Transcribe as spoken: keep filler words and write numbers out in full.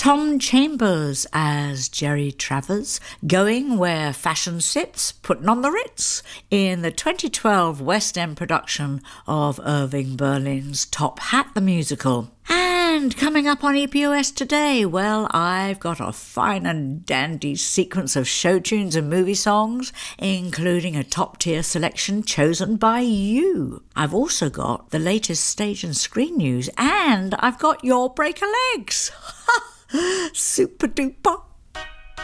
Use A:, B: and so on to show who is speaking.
A: Tom Chambers as Jerry Travers, going where fashion sits, putting on the Ritz, in the twenty twelve West End production of Irving Berlin's Top Hat the Musical. And coming up on E P O S today, well, I've got a fine and dandy sequence of show tunes and movie songs, including a top-tier selection chosen by you. I've also got the latest stage and screen news, and I've got your break a legs. Super duper.